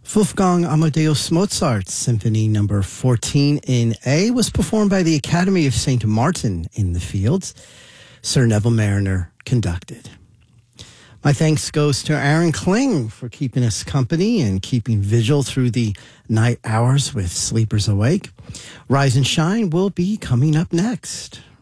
Wolfgang Amadeus Mozart's Symphony Number 14 in A was performed by the Academy of St. Martin in the Fields. Sir Neville Mariner conducted. My thanks goes to Aaron Kling for keeping us company and keeping vigil through the night hours with Sleepers Awake. Rise and Shine will be coming up next.